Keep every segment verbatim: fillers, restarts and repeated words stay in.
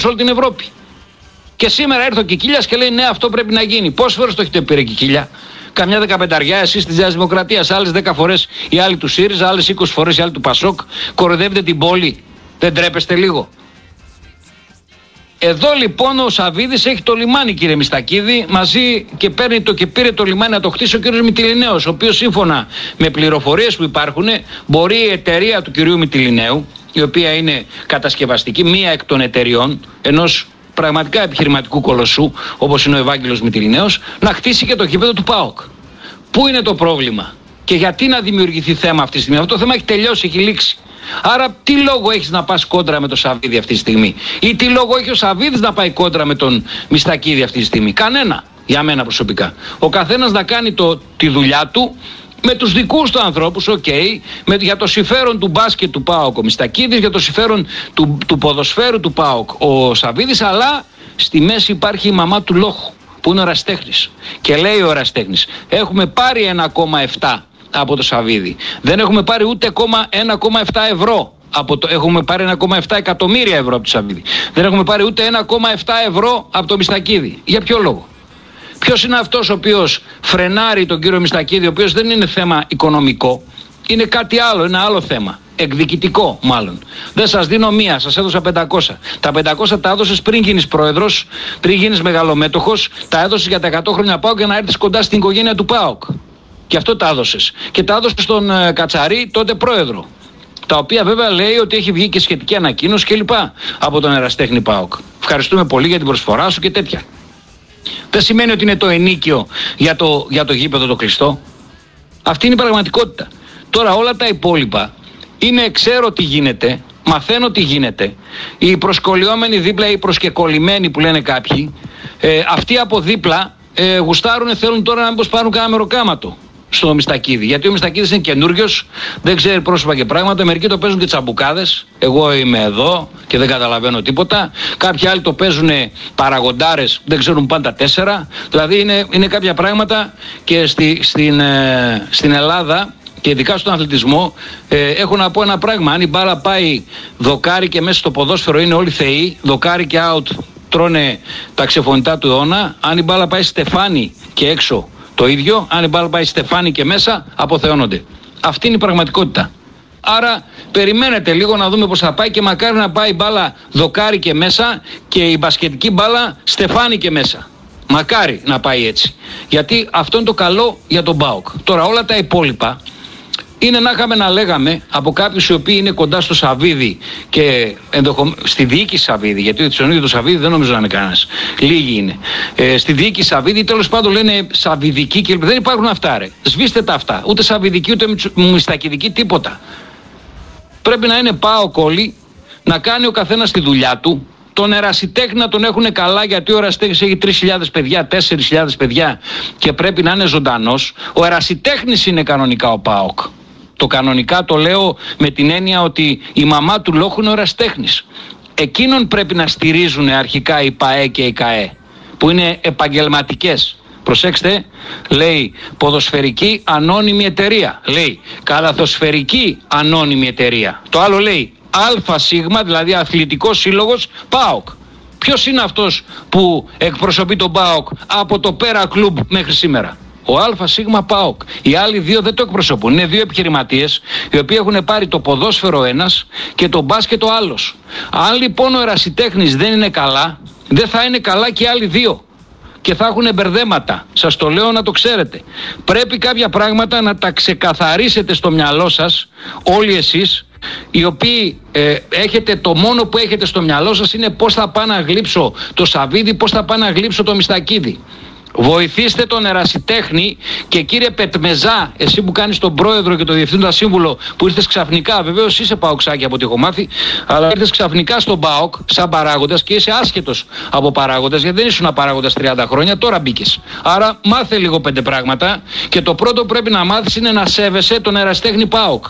σε όλη την Ευρώπη. Και σήμερα ήρθε ο Κικίλιας και λέει ναι, αυτό πρέπει να γίνει. Πόσες φορές το έχετε πει, ρε Κικίλια? Καμιά δεκαπενταριά εσείς της Νέας Δημοκρατίας, άλλες δέκα φορές οι άλλοι του ΣΥΡΙΖΑ, άλλες είκοσι φορές οι άλλοι του ΠΑΣΟΚ. Κοροϊδεύετε την πόλη. Δεν τρέπεστε λίγο? Εδώ λοιπόν ο Σαββίδης έχει το λιμάνι, κύριε Μιστακίδη, μαζί και, παίρνει το, και πήρε το λιμάνι να το χτίσει ο κύριος Μυτιληναίος, ο οποίος σύμφωνα με πληροφορίες που υπάρχουν μπορεί η εταιρεία του κυρίου Μυτιληναίου, η οποία είναι κατασκευαστική, μία εκ των εταιριών ενός πραγματικά επιχειρηματικού κολοσσού όπως είναι ο Ευάγγελος Μυτιληναίος, να χτίσει και το γήπεδο του ΠΑΟΚ. Πού είναι το πρόβλημα και γιατί να δημιουργηθεί θέμα αυτή τη στιγμή? Αυτό το θέμα έχει τελειώσει, έχει λήξει. Άρα τι λόγο έχεις να πας κόντρα με τον Σαββίδη αυτή τη στιγμή? Ή τι λόγο έχει ο Σαββίδης να πάει κόντρα με τον Μιστακίδη αυτή τη στιγμή? Κανένα, για μένα προσωπικά. Ο καθένας να κάνει το, τη δουλειά του με τους δικούς του ανθρώπους, οκ, okay, για το συμφέρον του μπάσκετ του ΠΑΟΚ ο Μιστακίδης, για το συμφέρον του, του ποδοσφαίρου του ΠΑΟΚ ο Σαββίδης, αλλά στη μέση υπάρχει η μαμά του λόχου που είναι ο ερασιτέχνης. Και λέει ο ερασιτέχνης, έχουμε πάρει ένα κόμμα επτά από το Σαββίδη. Δεν έχουμε πάρει ούτε ένα κόμμα επτά ευρώ. Από το, έχουμε πάρει ένα κόμμα επτά εκατομμύρια ευρώ από το Σαββίδη. Δεν έχουμε πάρει ούτε ένα κόμμα επτά ευρώ από το Μιστακίδη. Για ποιο λόγο? Ποιος είναι αυτός ο οποίος φρενάρει τον κύριο Μιστακίδη, ο οποίος δεν είναι θέμα οικονομικό, είναι κάτι άλλο, είναι άλλο θέμα. Εκδικητικό μάλλον. Δεν σας δίνω μία, σας έδωσα πεντακόσια. Τα πεντακόσια τα έδωσες πριν γίνεις πρόεδρος, πριν γίνεις μεγαλομέτωχος, τα έδωσες για τα εκατό χρόνια ΠΑΟΚ για να έρθεις κοντά στην οικογένεια του ΠΑΟΚ. Και αυτό τα έδωσες. Και τα έδωσες στον ε, Κατσαρί, τότε πρόεδρο. Τα οποία βέβαια λέει ότι έχει βγει και σχετική ανακοίνωση κλπ. Από τον ερασιτέχνη ΠΑΟΚ. Ευχαριστούμε πολύ για την προσφορά σου και τέτοια. Δεν σημαίνει ότι είναι το ενίκιο για το, για το γήπεδο το κλειστό. Αυτή είναι η πραγματικότητα. Τώρα όλα τα υπόλοιπα είναι, ξέρω τι γίνεται, μαθαίνω τι γίνεται. Οι προσκολιόμενοι δίπλα, οι προσκεκολλημένοι που λένε κάποιοι, ε, αυτοί από δίπλα ε, γουστάρουν, θέλουν τώρα να μήπως πάρουν κάνα μεροκάματο στο Μιστακίδη. Γιατί ο Μιστακίδης είναι καινούριος, δεν ξέρει πρόσωπα και πράγματα. Μερικοί το παίζουν και τσαμπουκάδες. Εγώ είμαι εδώ και δεν καταλαβαίνω τίποτα. Κάποιοι άλλοι το παίζουν παραγοντάρες, δεν ξέρουν πάντα τέσσερα. Δηλαδή είναι, είναι κάποια πράγματα και στη, στην, ε, στην Ελλάδα και ειδικά στον αθλητισμό ε, έχω να πω ένα πράγμα. Αν η μπάλα πάει δοκάρι και μέσα στο ποδόσφαιρο είναι όλοι θεοί, δοκάρι και out τρώνε τα ξεφωνητά του αιώνα. Αν η μπάλα πάει στεφάνι και έξω, το ίδιο. Αν η μπάλα πάει στεφάνι και μέσα, αποθεώνονται. Αυτή είναι η πραγματικότητα. Άρα περιμένετε λίγο να δούμε πώς θα πάει και μακάρι να πάει η μπάλα δοκάρι και μέσα και η μπασκετική μπάλα στεφάνι και μέσα. Μακάρι να πάει έτσι. Γιατί αυτό είναι το καλό για τον ΠΑΟΚ. Τώρα όλα τα υπόλοιπα είναι να είχαμε να λέγαμε από κάποιους οι οποίοι είναι κοντά στο Σαββίδη και ενδοχο... στη διοίκηση Σαββίδη, γιατί στον ίδιο το Σαββίδη δεν νομίζω να είναι κανένας. Λίγοι είναι. Ε, στη διοίκηση Σαββίδη τέλος πάντων λένε Σαββιδική και δεν υπάρχουν αυτά, ρε. Σβήστε τα αυτά. Ούτε Σαββιδική ούτε Μιστακιδική, τίποτα. Πρέπει να είναι ΠΑΟΚ όλοι, να κάνει ο καθένας τη δουλειά του. Τον ερασιτέχνη να τον έχουν καλά, γιατί ο ερασιτέχνης έχει τρεις χιλιάδες παιδιά, τέσσερις χιλιάδες παιδιά και πρέπει να είναι ζωντανός. Ο ερασιτέχνης είναι κανονικά ο ΠΑΟΚ. Το κανονικά το λέω με την έννοια ότι η μαμά του λόχου είναι ο ερασιτέχνης. Εκείνον πρέπει να στηρίζουν αρχικά η ΠΑΕ και η ΚΑΕ, που είναι επαγγελματικές. Προσέξτε, λέει ποδοσφαιρική ανώνυμη εταιρεία. Λέει καλαθοσφαιρική ανώνυμη εταιρεία. Το άλλο λέει ΑΣ, δηλαδή αθλητικός σύλλογος ΠΑΟΚ. Ποιος είναι αυτός που εκπροσωπεί τον ΠΑΟΚ από το πέρα κλουμπ μέχρι σήμερα? Ο ΑΣ ΠΑΟΚ. Οι άλλοι δύο δεν το εκπροσωπούν. Είναι δύο επιχειρηματίες οι οποίοι έχουν πάρει το ποδόσφαιρο ένας και το μπάσκετ ο άλλος. Αν λοιπόν ο ερασιτέχνης δεν είναι καλά, δεν θα είναι καλά και οι άλλοι δύο. Και θα έχουν μπερδέματα. Σας το λέω να το ξέρετε. Πρέπει κάποια πράγματα να τα ξεκαθαρίσετε στο μυαλό σας, όλοι εσείς, οι οποίοι ε, έχετε, το μόνο που έχετε στο μυαλό σας είναι πώς θα πάω να γλύψω το Σαββίδη, πώς θα πάω να γλύψω το Μιστακίδη. Βοηθήστε τον ερασιτέχνη και κύριε Πετμεζά, εσύ που κάνεις τον πρόεδρο και τον διευθύνοντα σύμβουλο, που ήρθες ξαφνικά, βεβαίως είσαι παοξάκι από ό,τι έχω μάθει, αλλά ήρθες ξαφνικά στον ΠΑΟΚ σαν παράγοντας και είσαι άσχετος από παράγοντας, γιατί δεν ήσουν παράγοντας τριάντα χρόνια, τώρα μπήκες. Άρα μάθε λίγο πέντε πράγματα και το πρώτο που πρέπει να μάθεις είναι να σέβεσαι τον ερασιτέχνη ΠΑΟΚ.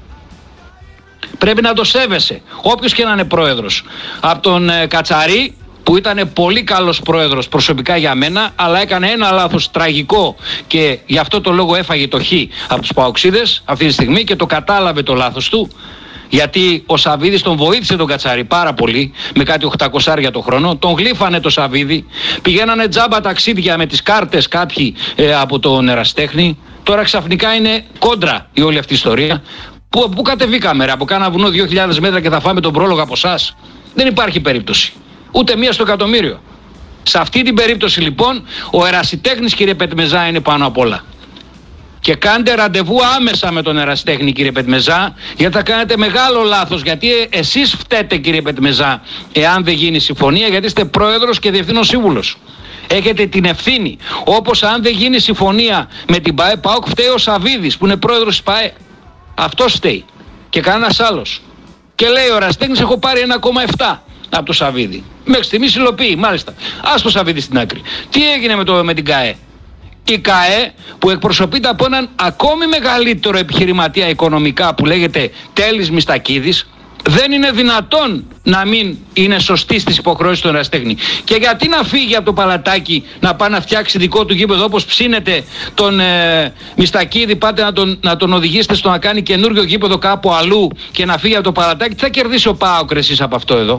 Πρέπει να το σέβεσαι, όποιος και να είναι πρόεδρος. Από τον ε, Κατσαρί, που ήταν πολύ καλός πρόεδρος προσωπικά για μένα, αλλά έκανε ένα λάθος τραγικό και γι' αυτό το λόγο έφαγε το χ από τους παοξίδες αυτή τη στιγμή και το κατάλαβε το λάθος του. Γιατί ο Σαββίδης τον βοήθησε τον Κατσάρη πάρα πολύ, με κάτι οκτακόσια το χρόνο. Τον γλύφανε το Σαββίδη. Πηγαίνανε τζάμπα ταξίδια με τις κάρτες κάποιοι ε, από τον ερασιτέχνη. Τώρα ξαφνικά είναι κόντρα η όλη αυτή η ιστορία. Πού, πού κατεβήκαμε, ρε, από κάνα βουνό δύο χιλιάδες μέτρα και θα φάμε τον πρόλογο από εσάς? Δεν υπάρχει περίπτωση. Ούτε μία στο εκατομμύριο. Σε αυτή την περίπτωση λοιπόν ο ερασιτέχνης, κύριε Πετμεζά, είναι πάνω απ' όλα. Και κάντε ραντεβού άμεσα με τον ερασιτέχνη, κύριε Πετμεζά, γιατί θα κάνετε μεγάλο λάθος. Γιατί εσείς φταίτε, κύριε Πετμεζά, εάν δεν γίνει συμφωνία, γιατί είστε πρόεδρος και διευθύνων σύμβουλος. Έχετε την ευθύνη. Όπως αν δεν γίνει συμφωνία με την ΠΑΕ, ΠΑΟΚ, φταίει ο Σαββίδης που είναι πρόεδρος της ΠΑΕ. Αυτός φταίει. Και κανένας άλλος. Και λέει ο ερασιτέχνης, έχω πάρει ένα κόμμα επτά από το Σαββίδη. Μέχρι στιγμής υλοποιεί, μάλιστα. Ας το Σαββίδη στην άκρη. Τι έγινε με, το, με την ΚΑΕ? Η ΚΑΕ που εκπροσωπείται από έναν ακόμη μεγαλύτερο επιχειρηματία οικονομικά που λέγεται Τέλης Μιστακίδης, δεν είναι δυνατόν να μην είναι σωστή στις υποχρεώσεις του ερασιτέχνη. Και γιατί να φύγει από το παλατάκι να πάει να φτιάξει δικό του γήπεδο, όπως ψήνεται τον ε, Μιστακίδη, πάτε να τον, να τον οδηγήσετε στο να κάνει καινούργιο γήπεδο κάπου αλλού και να φύγει από το παλατάκι? Τι θα κερδίσει ο ΠΑΟΚ εσείς από αυτό εδώ?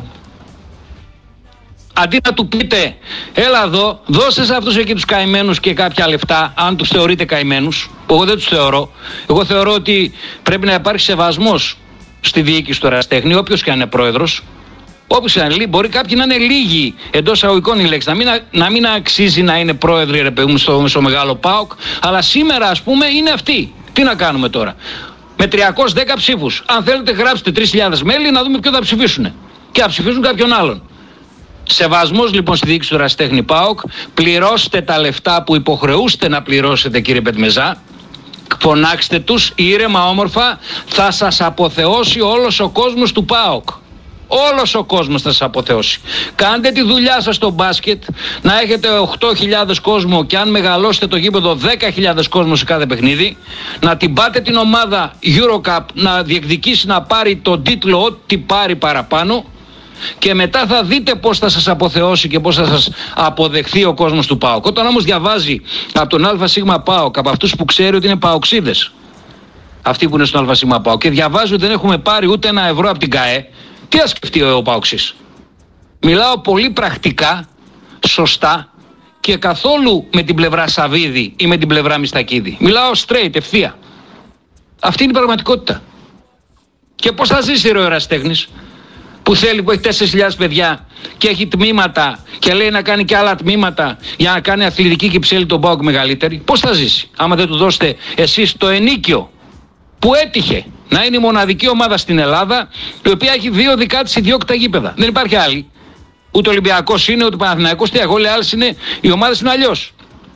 Αντί να του πείτε, έλα εδώ, δώσε σε αυτούς εκεί τους καημένους και κάποια λεφτά, αν τους θεωρείτε καημένους, που εγώ δεν τους θεωρώ. Εγώ θεωρώ ότι πρέπει να υπάρχει σεβασμός στη διοίκηση του ερασιτέχνη, όποιος και αν είναι πρόεδρος. Όποιος και αν είναι, μπορεί κάποιοι να είναι λίγοι εντός αγωγικών η λέξη, να μην, να μην αξίζει να είναι πρόεδροι, ρε παιδί μου, στο, στο μεγάλο ΠΑΟΚ, αλλά σήμερα, ας πούμε, είναι αυτοί. Τι να κάνουμε τώρα? Με τριακόσιους δέκα ψήφους. Αν θέλετε, γράψτε τρεις χιλιάδες μέλη να δούμε ποιο θα ψηφίσουν. Και θα ψηφίσουν κάποιον άλλον. Σεβασμός λοιπόν στη διοίκηση του ερασιτέχνη ΠΑΟΚ. Πληρώστε τα λεφτά που υποχρεούστε να πληρώσετε, κύριε Πετμεζά. Φωνάξτε τους ήρεμα, όμορφα. Θα σας αποθεώσει όλος ο κόσμος του ΠΑΟΚ. Όλος ο κόσμος θα σας αποθεώσει. Κάντε τη δουλειά σας στο μπάσκετ, να έχετε οκτώ χιλιάδες κόσμο και αν μεγαλώσετε το γήπεδο δέκα χιλιάδες κόσμο σε κάθε παιχνίδι. Να την πάτε την ομάδα EuroCup να διεκδικήσει να πάρει τον τίτλο ό,τι πάρει παραπάνω. Και μετά θα δείτε πώς θα σας αποθεώσει και πώς θα σας αποδεχθεί ο κόσμος του ΠΑΟΚ. Όταν όμως διαβάζει από τον ΑΣ ΠΑΟΚ, από αυτούς που ξέρει ότι είναι παοξίδες, αυτοί που είναι στον ΑΣ ΠΑΟΚ, και διαβάζει ότι δεν έχουμε πάρει ούτε ένα ευρώ από την ΚΑΕ, τι θα σκεφτεί ο παοξής? Μιλάω πολύ πρακτικά, σωστά και καθόλου με την πλευρά Σαββίδη ή με την πλευρά Μιστακίδη. Μιλάω straight, ευθεία. Αυτή είναι η πραγματικότητα. Και πώς θα ζήσει ο ερασιτέχνης που θέλει, που έχει τέσσερις χιλιάδες παιδιά και έχει τμήματα και λέει να κάνει και άλλα τμήματα για να κάνει αθλητική κυψέλη τον ΠΑΟΚ μεγαλύτερη? Πώς θα ζήσει άμα δεν του δώσετε εσείς το ενίκιο που έτυχε να είναι η μοναδική ομάδα στην Ελλάδα η οποία έχει δύο δικά της ιδιόκτητα γήπεδα? Δεν υπάρχει άλλη. Ούτε Ολυμπιακός είναι, ούτε Παναθηναϊκός, ούτε εγώ, άλλες είναι, οι ομάδες είναι αλλιώς.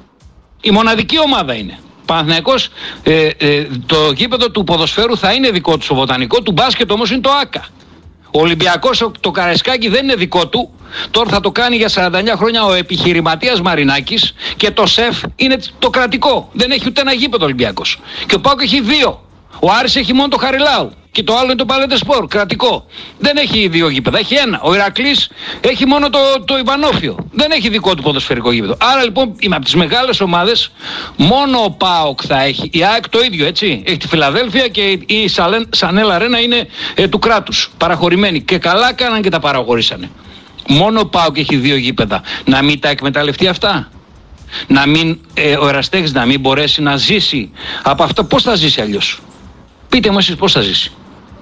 Η μοναδική ομάδα είναι. Παναθηναϊκός, ε, ε, το γήπεδο του ποδοσφαίρου θα είναι δικό του στο Βοτανικό, του μπάσκετ όμως είναι το ΆΚΑ. Ο Ολυμπιακός, το Καραϊσκάκι δεν είναι δικό του. Τώρα θα το κάνει για σαράντα εννιά χρόνια ο επιχειρηματίας Μαρινάκης και το ΣΕΦ είναι το κρατικό. Δεν έχει ούτε ένα γήπεδο ο Ολυμπιακός. Και ο ΠΑΟΚ έχει δύο. Ο Άρης έχει μόνο το Χαριλάου. Και το άλλο είναι το Παλέντε Σπορ, κρατικό. Δεν έχει δύο γήπεδα, έχει ένα. Ο Ηρακλής έχει μόνο το, το Ιβανόφιο. Δεν έχει δικό του ποδοσφαιρικό γήπεδο. Άρα λοιπόν είμαι από τις μεγάλες ομάδες, μόνο ο ΠΑΟΚ θα έχει. Η ΑΕΚ το ίδιο, έτσι. Έχει τη Φιλαδέλφια και η Σανέλ Αρένα είναι ε, του κράτους. Παραχωρημένη. Και καλά κάναν και τα παραχωρήσανε. Μόνο ο ΠΑΟΚ έχει δύο γήπεδα. Να μην τα εκμεταλλευτεί αυτά? Να μην, ε, ο ερασιτέχνης να μην μπορέσει να ζήσει από αυτά? Πώς θα ζήσει αλλιώς? Πείτε μου εσείς πώς θα ζήσει.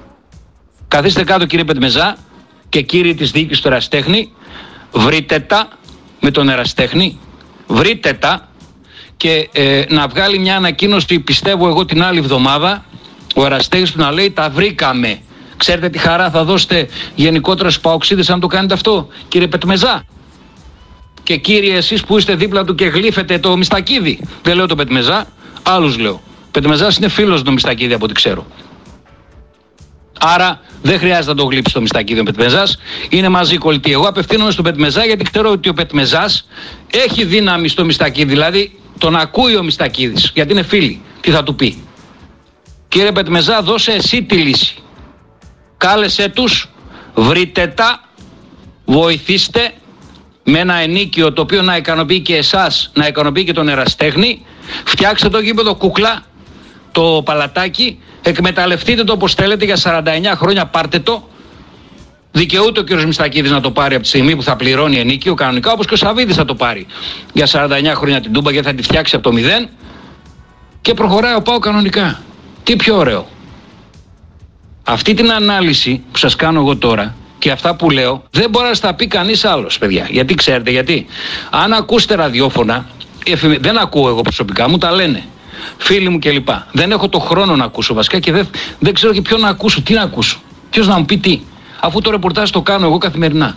Καθίστε κάτω, κύριε Πετμεζά και κύριοι της διοίκησης του ερασιτέχνη, βρείτε τα με τον ερασιτέχνη, βρείτε τα και ε, να βγάλει μια ανακοίνωση, πιστεύω εγώ, την άλλη εβδομάδα ο ερασιτέχνης του να λέει τα βρήκαμε. Ξέρετε τι χαρά θα δώσετε γενικότερα στους παοξίδες αν το κάνετε αυτό, κύριε Πετμεζά? Και κύριοι εσείς που είστε δίπλα του και γλύφετε το Μιστακίδη, δεν λέω το Πετμεζά, άλλους λέω. Ο Πετμεζάς είναι φίλος του Μιστακίδη από ό,τι ξέρω. Άρα δεν χρειάζεται να το γλύψει το Μιστακίδη ο Πετμεζάς, είναι μαζί κολλητοί. Εγώ απευθύνομαι στον Πετμεζά γιατί ξέρω ότι ο Πετμεζάς έχει δύναμη στο Μιστακίδη, δηλαδή τον ακούει ο Μιστακίδης, γιατί είναι φίλοι. Τι θα του πει? Κύριε Πετμεζά, δώσε εσύ τη λύση. Κάλεσέ τους, βρείτε τα, βοηθήστε με ένα ενίκιο το οποίο να ικανοποιεί και εσάς, να ικανοποιεί και τον ερασιτέχνη. Φτιάξτε το γήπεδο κούκλα, το παλατάκι, Εκμεταλλευτείτε το όπως θέλετε για σαράντα εννιά χρόνια, πάρτε το. Δικαιούται ο κ. Μιστακίδης να το πάρει από τη στιγμή που θα πληρώνει ενίκιο κανονικά, όπως και ο Σαββίδης θα το πάρει για σαράντα εννιά χρόνια την Τούμπα, γιατί θα τη φτιάξει από το μηδέν και προχωράει ο ΠΑΟΚ κανονικά. Τι πιο ωραίο. Αυτή την ανάλυση που σας κάνω εγώ τώρα και αυτά που λέω δεν μπορεί να στα πει κανείς άλλος, παιδιά. Γιατί ξέρετε, γιατί αν ακούσετε ραδιόφωνα, δεν ακούω εγώ προσωπικά, μου τα λένε φίλοι μου κλπ. Δεν έχω το χρόνο να ακούσω βασικά και δεν, δεν ξέρω και ποιον να ακούσω, τι να ακούσω, ποιος να μου πει τι, αφού το ρεπορτάζ το κάνω εγώ καθημερινά.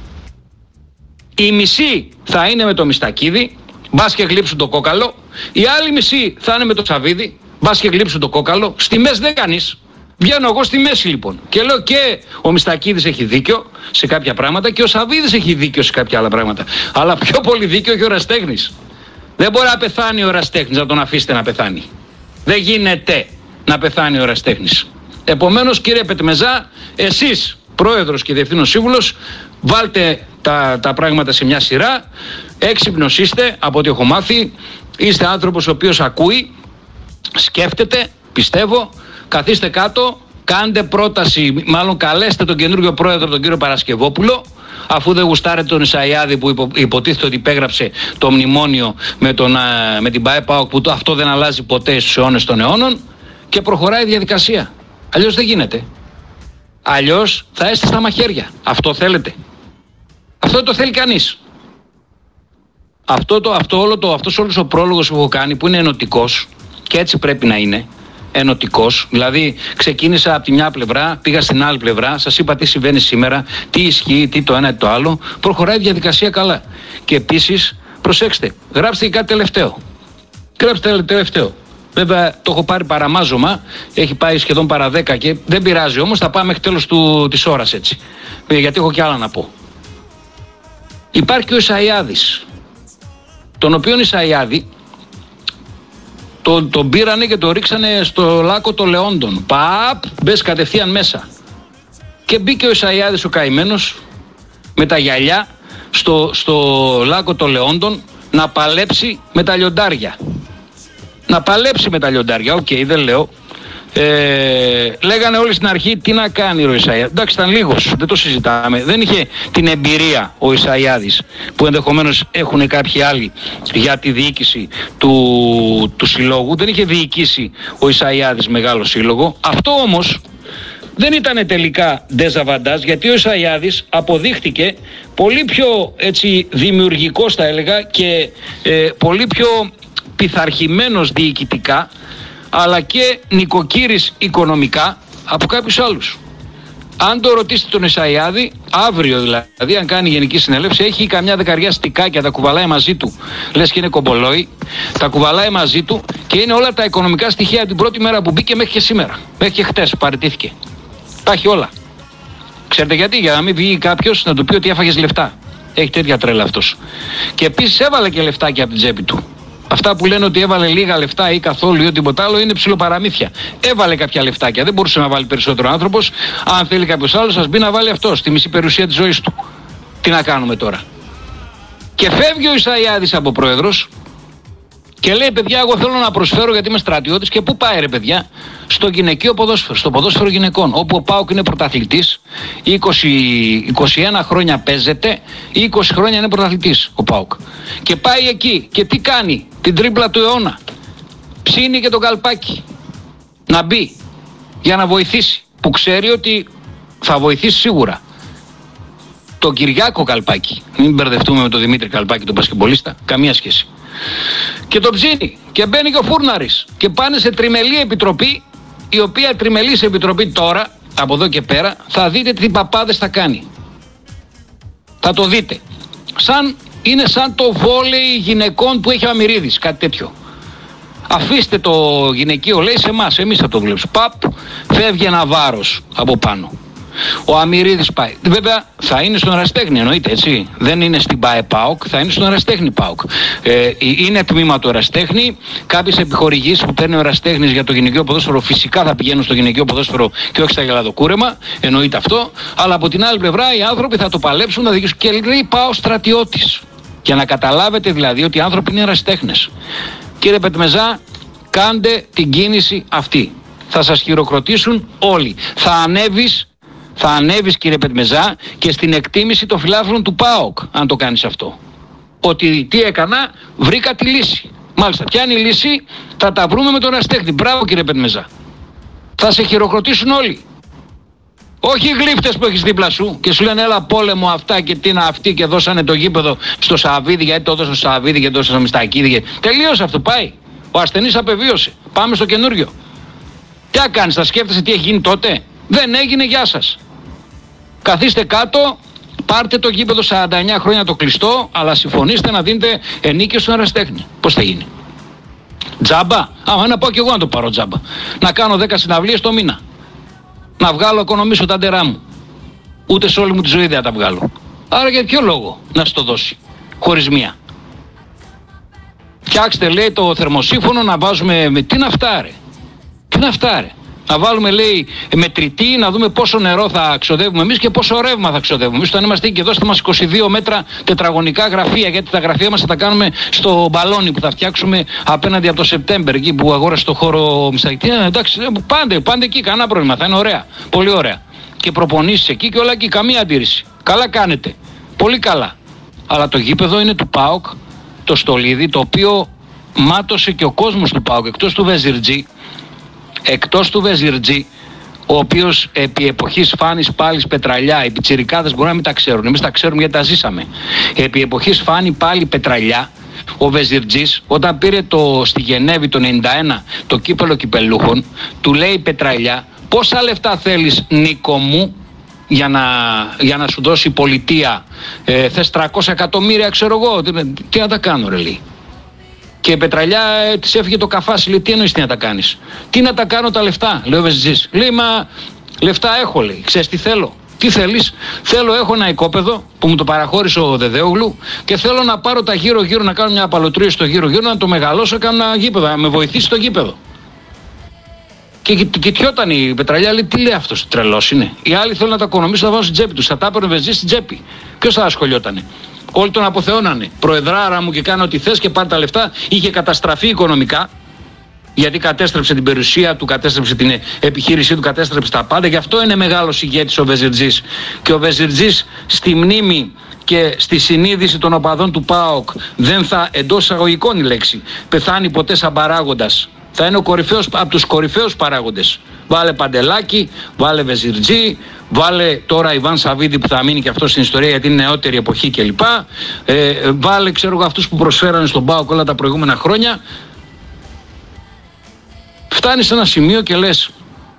Η μισή θα είναι με το Μιστακίδη, μπας και γλύψουν το κόκαλο. Η άλλη μισή θα είναι με το Σαββίδη, μπας και γλύψουν το κόκαλο. Στη μέση δεν κανείς. Βγαίνω εγώ στη μέση λοιπόν. Και λέω και ο Μιστακίδης έχει δίκιο σε κάποια πράγματα και ο Σαββίδης έχει δίκιο σε κάποια άλλα πράγματα. Αλλά πιο πολύ δίκιο έχει ο Εραστέχνης. Δεν μπορεί να πεθάνει ο Εραστέχνης, να τον αφήσετε να πεθάνει. Δεν γίνεται να πεθάνει ο Εραστέχνης. Επομένως, κύριε Πετμεζά, εσείς, πρόεδρος και διευθύνων σύμβουλος, βάλτε τα, τα πράγματα σε μια σειρά. Έξυπνος είστε, από ό,τι έχω μάθει. Είστε άνθρωπος ο οποίος ακούει, σκέφτεται, πιστεύω. Καθίστε κάτω, κάντε πρόταση, μάλλον καλέστε τον καινούργιο πρόεδρο, τον κύριο Παρασκευόπουλο, αφού δεν γουστάρετε τον Ισαϊάδη που υπο, υποτίθεται ότι υπέγραψε το μνημόνιο με, τον, με την ΠΑΕ-ΠΑΟΚ, που το, αυτό δεν αλλάζει ποτέ στους αιώνες των αιώνων, και προχωράει η διαδικασία. Αλλιώς δεν γίνεται. Αλλιώς θα είστε στα μαχαίρια. Αυτό θέλετε? Αυτό δεν το θέλει κανείς. Αυτό το, αυτό όλο το, αυτός όλος ο πρόλογος που έχω κάνει, που είναι ενωτικός, και έτσι πρέπει να είναι, ενωτικός, δηλαδή ξεκίνησα από τη μια πλευρά, πήγα στην άλλη πλευρά, σας είπα τι συμβαίνει σήμερα, τι ισχύει, τι το ένα ή το άλλο, προχωράει η διαδικασία καλά. Και επίσης, προσέξτε, γράψτε και κάτι τελευταίο. Γράψτε τελευταίο. Βέβαια το έχω πάρει παραμάζωμα, έχει πάει σχεδόν παρά δέκα και δεν πειράζει όμως, θα πάμε μέχρι τέλος του, της ώρας έτσι. Γιατί έχω και άλλα να πω. Υπάρχει και ο Ισαϊάδης, τον οποίον Ισαϊάδη τον, τον πήρανε και τον ρίξανε στο λάκκο των Λεόντων. Παπ, μπες κατευθείαν μέσα. Και μπήκε ο Ισαϊάδης ο καημένος με τα γυαλιά στο, στο λάκκο των Λεόντων να παλέψει με τα λιοντάρια. Να παλέψει με τα λιοντάρια, οκ, okay, δεν λέω. Ε, λέγανε όλοι στην αρχή τι να κάνει ο Ισαϊάδης. Εντάξει, ήταν λίγος, δεν το συζητάμε. Δεν είχε την εμπειρία ο Ισαϊάδης που ενδεχομένως έχουν κάποιοι άλλοι για τη διοίκηση του, του συλλόγου. Δεν είχε διοικήσει ο Ισαϊάδης μεγάλο σύλλογο. Αυτό όμως δεν ήταν τελικά ντεζαβαντάζ, γιατί ο Ισαϊάδης αποδείχτηκε πολύ πιο έτσι δημιουργικός, θα έλεγα, και ε, πολύ πιο πειθαρχημένος διοικητικά, αλλά και νοικοκύρης οικονομικά από κάποιους άλλους. Αν το ρωτήσετε τον Ισαϊάδη, αύριο δηλαδή, αν κάνει γενική συνέλευση, έχει καμιά δεκαριά στικάκια, τα κουβαλάει μαζί του. Λες και είναι κομπολόι, τα κουβαλάει μαζί του και είναι όλα τα οικονομικά στοιχεία από την πρώτη μέρα που μπήκε μέχρι και σήμερα. Μέχρι και χτες που παραιτήθηκε. Τα έχει όλα. Ξέρετε γιατί? Για να μην βγει κάποιος να του πει ότι έφαγες λεφτά. Έχει τέτοια τρέλα αυτός. Και επίσης έβαλε και λεφτάκια από την τσέπη του. Αυτά που λένε ότι έβαλε λίγα λεφτά ή καθόλου ή τίποτα άλλο είναι ψιλοπαραμύθια. Έβαλε κάποια λεφτάκια. Δεν μπορούσε να βάλει περισσότερο άνθρωπος. Αν θέλει κάποιος άλλος, ας μπει να βάλει αυτό στη μισή περιουσία της ζωής του. Τι να κάνουμε τώρα? Και φεύγει ο Ισαϊάδης από πρόεδρος και λέει: παιδιά, εγώ θέλω να προσφέρω γιατί είμαι στρατιώτης. Και πού πάει, ρε παιδιά? Στο γυναικείο ποδόσφαιρο, στο ποδόσφαιρο γυναικών. Όπου ο ΠΑΟΚ είναι πρωταθλητής, είκοσι, είκοσι ένα χρόνια παίζεται, είκοσι χρόνια είναι πρωταθλητής ο ΠΑΟΚ. Και πάει εκεί και τι κάνει? Την τρίπλα του αιώνα. Ψήνει και το καλπάκι να μπει για να βοηθήσει. Που ξέρει ότι θα βοηθήσει σίγουρα. Το Κυριάκο Καλπάκι. Μην μπερδευτούμε με τον Δημήτρη Καλπάκι, τον μπασκετμπολίστα. Καμία σχέση. Και το ψήνει και μπαίνει και ο Φούρναρης και πάνε σε τριμελή επιτροπή, η οποία τριμελής επιτροπή τώρα, από εδώ και πέρα, θα δείτε τι παπάδες θα κάνει. Θα το δείτε. Σαν, είναι σαν το βόλεϊ γυναικών που έχει ο Αμυρίδης, κάτι τέτοιο. Αφήστε το γυναικείο, λέει, σε εμάς, εμείς θα το βλέπουμε. Παπ, φεύγει ένα βάρος από πάνω. Ο Αμυρίδης πάει. Βέβαια θα είναι στον Εραστέχνη, εννοείται, έτσι. Δεν είναι στην ΠΑΕ-ΠΑΟΚ, θα είναι στον Εραστέχνη ΠΑΟΚ. Ε, είναι τμήμα του Εραστέχνη. Κάποιες επιχορηγήσεις που παίρνει ο Εραστέχνης για το γυναικείο ποδόσφαιρο φυσικά θα πηγαίνουν στο γυναικείο ποδόσφαιρο και όχι στα γελαδοκούρεμα. Εννοείται αυτό. Αλλά από την άλλη πλευρά οι άνθρωποι θα το παλέψουν να δικήσουν. Και λέει: πάω στρατιώτης. Για να καταλάβετε δηλαδή ότι οι άνθρωποι είναι εραστέχνες. Κύριε Πετμεζά, κάντε την κίνηση αυτή. θα σας χειροκροτήσουν όλοι. Θα ανέβεις, θα ανέβεις κύριε Πετμεζά, και στην εκτίμηση των φιλάθλων του ΠΑΟΚ, αν το κάνεις αυτό. Ότι τι έκανα, βρήκα τη λύση. Μάλιστα, ποια είναι η λύση, θα τα βρούμε με τον Εραστέχνη. Μπράβο κύριε Πετμεζά. Θα σε χειροκροτήσουν όλοι. Όχι οι γλύφτες που έχεις δίπλα σου και σου λένε έλα πόλεμο αυτά και τι είναι αυτοί και δώσανε το γήπεδο στο Σαββίδι γιατί το έδωσε στο Σαββίδι και το έδωσε στο Μιστακίδη. Τελείωσε αυτό, πάει. Ο ασθενής απεβίωσε. Πάμε στο καινούριο. Τι θα κάνεις, θα σκέφτεσαι τι έχει γίνει τότε? Δεν έγινε, γεια σας. Καθίστε κάτω, πάρτε το γήπεδο σαράντα εννιά χρόνια το κλειστό, αλλά συμφωνήστε να δίνετε ενίκιο στον Εραστέχνη. Πώς θα γίνει? Τζάμπα? Άμα να πάω και εγώ να το πάρω τζάμπα. Να κάνω δέκα συναυλίες το μήνα. Να βγάλω, οικονομήσω τα ντερά μου. Ούτε σε όλη μου τη ζωή δεν θα τα βγάλω. Άρα για ποιο λόγο να σου το δώσει χωρίς μία? Φτιάξτε, λέει, το θερμοσύφωνο να βάζουμε. Με... Τι είναι αυτά, ρε? Τι είναι αυτά, ρε? Να βάλουμε, λέει, μετρητή, να δούμε πόσο νερό θα ξοδεύουμε εμείς και πόσο ρεύμα θα ξοδεύουμε. Εμείς όταν είμαστε εκεί, δώστε μας είκοσι δύο μέτρα τετραγωνικά γραφεία, γιατί τα γραφεία μας θα τα κάνουμε στο μπαλόνι που θα φτιάξουμε απέναντι από το Σεπτέμβρη, εκεί που αγόρασε το χώρο Μιστακίδη. Εντάξει, πάντε, πάντε εκεί, κανένα πρόβλημα, θα είναι ωραία. Πολύ ωραία. Και προπονήσεις εκεί και όλα εκεί, καμία αντίρρηση. Καλά κάνετε. Πολύ καλά. Αλλά το γήπεδο είναι του ΠΑΟΚ, το Στολίδι, το οποίο μάτωσε και ο κόσμος του ΠΑΟΚ, εκτός του Βεζιρτζή. Εκτός του Βεζιρτζή, ο οποίος επί εποχής Φάνης Πάλης Πετραλιά, οι πιτσιρικάδες μπορεί να μην τα ξέρουν, εμείς τα ξέρουμε γιατί τα ζήσαμε. Επί εποχής Φάνη Πάλη Πετραλιά, ο Βεζιρτζής, όταν πήρε το, στη Γενέβη το ενενήντα ένα το κύπελο κυπελούχων, του λέει Πετραλιά, πόσα λεφτά θέλεις Νίκο μου για να, για να σου δώσει η πολιτεία? Ε, θες τριακόσια εκατομμύρια, ξέρω εγώ, τι, τι να τα κάνω, ρε, λέει. Και η Πετραλιά ε, της έφυγε το καφάσι, λέει, τι εννοείς τι να τα κάνεις? Τι να τα κάνω τα λεφτά, λέει ο Βεζιτζής. Λέει, μα λεφτά έχω, λέει, ξέρεις τι θέλω? Τι θέλεις? Θέλω, έχω ένα οικόπεδο που μου το παραχώρησε ο Δεδέογλου και θέλω να πάρω τα γύρω-γύρω, να κάνω μια απαλωτρία στο γύρω-γύρω, να το μεγαλώσω, κάνω ένα γήπεδο, να με βοηθήσει το γήπεδο. Και κοιτιόταν η Πετραλιά, λέει, τι λέει αυτός, τρελός είναι? Οι άλλοι θέλουν να τα οικονομήσουν, να βάλουν στην τσέπη τους. Θα τα έπαιρνε ο Βεζιτζής στην τσέπη. Ποιος θα ασχολιότανε? Όλοι τον αποθεώνανε. Προεδράρα μου και κάνω ό,τι θες και πάρει τα λεφτά. Είχε καταστραφεί οικονομικά. Γιατί κατέστρεψε την περιουσία του, κατέστρεψε την επιχείρησή του, κατέστρεψε τα πάντα. Γι' αυτό είναι μεγάλος ηγέτης ο Βεζιρτζής. Και ο Βεζιρτζής στη μνήμη και στη συνείδηση των οπαδών του ΠΑΟΚ δεν θα, εντός εισαγωγικών η λέξη, πεθάνει ποτέ σαν παράγοντας. Θα είναι ο κορυφαίος, από τους κορυφαίους παράγοντες. Βάλε Παντελάκη, βάλε Βεζιρτζή, βάλε τώρα Ιβάν Σαββίδη που θα μείνει και αυτό στην ιστορία γιατί είναι νεότερη εποχή κλπ. Ε, βάλε, ξέρω εγώ, αυτούς που προσφέρανε στον ΠΑΟΚ όλα τα προηγούμενα χρόνια. Φτάνεις σε ένα σημείο και λες,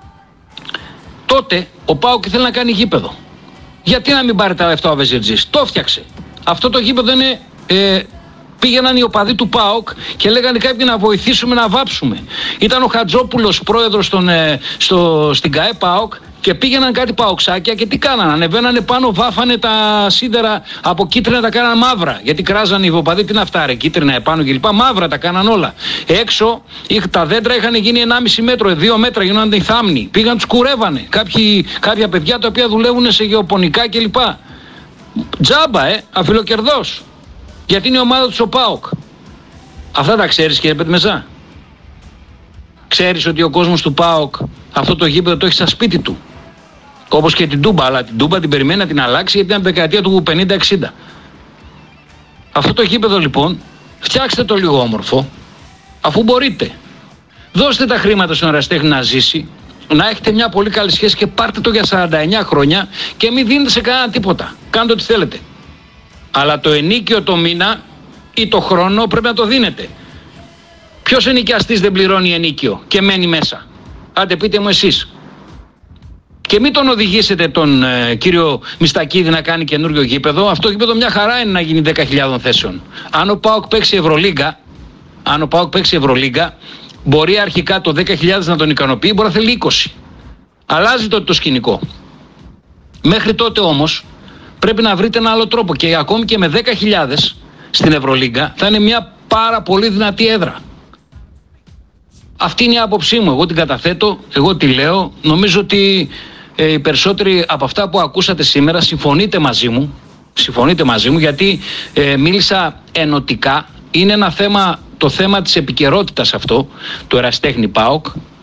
τότε ο ΠΑΟΚ ήθελε να κάνει γήπεδο. Γιατί να μην πάρει τα λεφτά ο Βεζιρτζής? Το φτιάξε. Αυτό το γήπεδο είναι... Ε, πήγαιναν οι οπαδοί του ΠΑΟΚ και λέγανε κάποιοι να βοηθήσουμε να βάψουμε. Ήταν ο Χατζόπουλος πρόεδρος στον, ε, στο, στην ΚΑΕ ΠΑΟΚ και πήγαιναν κάτι παοξάκια και τι κάνανε? Ανεβαίνανε πάνω, βάφανε τα σίδερα από κίτρινα, τα κάναν μαύρα. Γιατί κράζανε οι οπαδοί, τι να αυτά ρε, κίτρινα επάνω κλπ. Μαύρα τα κάναν όλα. Έξω τα δέντρα είχαν γίνει ενάμιση μέτρο, δύο μέτρα, γίνονταν οι θάμνοι. Πήγαν, τους κουρεύανε. Κάποιοι, κάποια παιδιά τα οποία δουλεύουν σε γεωπονικά κλπ. Τζάμπα, ε, αφιλοκερδός. Γιατί είναι η ομάδα του ο ΠΑΟΚ. Αυτά τα ξέρεις, κύριε Πετμεζά? Ξέρεις ότι ο κόσμος του ΠΑΟΚ αυτό το γήπεδο το έχει στα σπίτι του? Όπως και την Τούμπα, αλλά την Τούμπα την περιμένει να την αλλάξει γιατί ήταν δεκαετία του πενήντα εξήντα. Αυτό το γήπεδο λοιπόν φτιάξτε το λίγο όμορφο, αφού μπορείτε. Δώστε τα χρήματα στον Εραστέχνη να ζήσει, να έχετε μια πολύ καλή σχέση και πάρτε το για σαράντα εννιά χρόνια και μην δίνετε σε κανένα τίποτα. Κάντε ό,τι θέλετε. Αλλά το ενίκιο το μήνα ή το χρόνο πρέπει να το δίνετε. Ποιος ενοικιαστής δεν πληρώνει ενίκιο και μένει μέσα? Άντε πείτε μου εσείς. Και μην τον οδηγήσετε τον ε, κύριο Μιστακίδη να κάνει καινούριο γήπεδο. Αυτό το γήπεδο μια χαρά είναι να γίνει δέκα χιλιάδες θέσεων. Αν ο ΠΑΟΚ παίξει Ευρωλίγκα, αν ο ΠΑΟΚ παίξει Ευρωλίγκα, μπορεί αρχικά το δέκα χιλιάδες να τον ικανοποιεί, μπορεί να θέλει είκοσι. Αλλάζει το, το σκηνικό. Μέχρι τότε όμως πρέπει να βρείτε ένα άλλο τρόπο και ακόμη και με δέκα χιλιάδες στην Ευρωλίγκα θα είναι μια πάρα πολύ δυνατή έδρα. Αυτή είναι η άποψή μου. Εγώ την καταθέτω, εγώ τη λέω. Νομίζω ότι ε, οι περισσότεροι από αυτά που ακούσατε σήμερα συμφωνείτε μαζί μου. Συμφωνείτε μαζί μου γιατί ε, μίλησα ενωτικά. Είναι ένα θέμα, το θέμα της επικαιρότητας αυτό, του Εραστέχνη ΠΑΟΚ.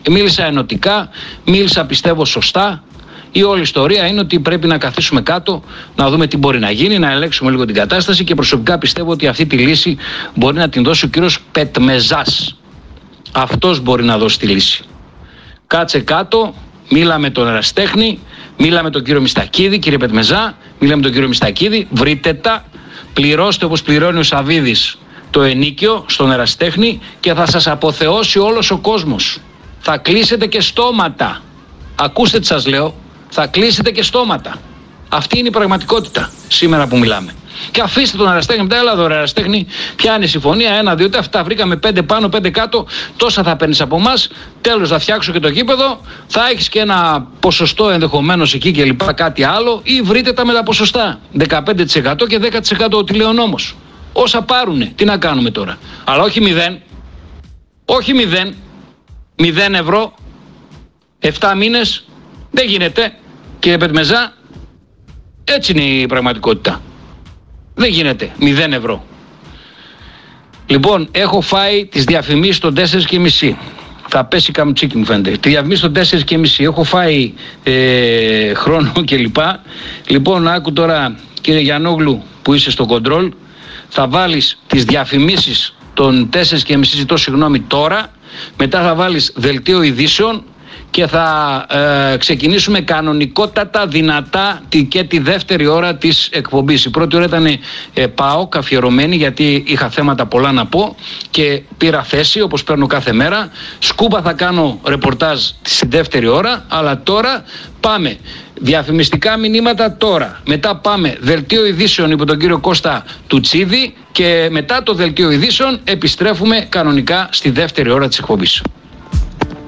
Μίλησα ενωτικά, μίλησα πιστεύω σωστά. Η όλη ιστορία είναι ότι πρέπει να καθίσουμε κάτω, να δούμε τι μπορεί να γίνει, να ελέγξουμε λίγο την κατάσταση και προσωπικά πιστεύω ότι αυτή τη λύση μπορεί να την δώσει ο κύριος Πετμεζάς. Αυτός μπορεί να δώσει τη λύση. Κάτσε κάτω, μίλα με τον ερασιτέχνη, μίλα με τον κύριο Μιστακίδη, κύριε Πετμεζά, μίλα με τον κύριο Μιστακίδη, βρείτε τα, πληρώστε όπως πληρώνει ο Σαβίδης το ενίκιο στον ερασιτέχνη και θα σας αποθεώσει όλος ο κόσμος. Θα κλείσετε και στόματα. Ακούστε τι σας λέω. Θα κλείσετε και στόματα. Αυτή είναι η πραγματικότητα σήμερα που μιλάμε. Και αφήστε τον ερασιτέχνη μετά, έλα εδώ ερασιτέχνη, πιάνει συμφωνία, ένα, δύο, αυτά βρήκαμε πέντε πάνω, πέντε κάτω, τόσα θα παίρνεις από εμάς, τέλος θα φτιάξω και το γήπεδο, θα έχεις και ένα ποσοστό ενδεχομένως εκεί και λοιπά, κάτι άλλο, ή βρείτε τα με τα ποσοστά, δεκαπέντε τοις εκατό και δέκα τοις εκατό τι λέει ο νόμος. Όσα πάρουνε, τι να κάνουμε τώρα. Αλλά όχι μηδέν, όχι μηδέν, μηδέν ευρώ, εφτά μήνες, δεν γίνεται, κύριε Πετμεζά, έτσι είναι η πραγματικότητα. Δεν γίνεται. Μηδέν ευρώ. Λοιπόν, έχω φάει τις διαφημίσεις των τέσσερις και μισή. Θα πέσει καμτσίκι μου φαίνεται. Τη διαφημίσεις των τέσσερις και μισή. Έχω φάει ε, χρόνο κλπ. Λοιπόν, άκου τώρα κύριε Γιαννόγλου που είσαι στο κοντρόλ. Θα βάλεις τις διαφημίσεις των τέσσερις και μισή, ζητώ συγγνώμη τώρα. Μετά θα βάλεις δελτίο ειδήσεων. Και θα ε, ξεκινήσουμε κανονικότατα, δυνατά και τη δεύτερη ώρα της εκπομπής. Η πρώτη ώρα ήταν ε, ΠΑΟΚ αφιερωμένη γιατί είχα θέματα πολλά να πω και πήρα θέση όπως παίρνω κάθε μέρα. Σκούπα θα κάνω ρεπορτάζ στη δεύτερη ώρα, αλλά τώρα πάμε. Διαφημιστικά μηνύματα τώρα. Μετά πάμε δελτίο ειδήσεων υπό τον κύριο Κώστα Τουτσίδη και μετά το δελτίο ειδήσεων επιστρέφουμε κανονικά στη δεύτερη ώρα της εκπομπής.